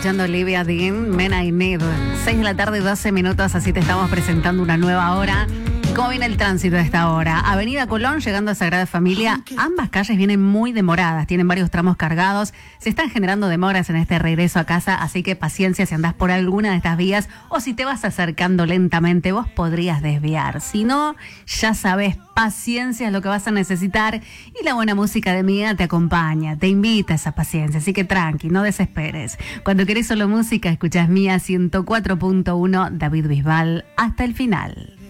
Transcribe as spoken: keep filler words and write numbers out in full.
escuchando Olivia Dean, Men I Need. seis de la tarde, doce minutos, así te estamos presentando una nueva hora. ¿Cómo viene el tránsito a esta hora? Avenida Colón, llegando a Sagrada Familia. Ambas calles vienen muy demoradas, tienen varios tramos cargados. Se están generando demoras en este regreso a casa, así que paciencia si andás por alguna de estas vías o si te vas acercando lentamente, vos podrías desviar. Si no, ya sabes, paciencia es lo que vas a necesitar y la buena música de Mía te acompaña, te invita a esa paciencia, así que tranqui, no desesperes. Cuando querés solo música, escuchás Mía ciento cuatro punto uno, David Bisbal, hasta el final.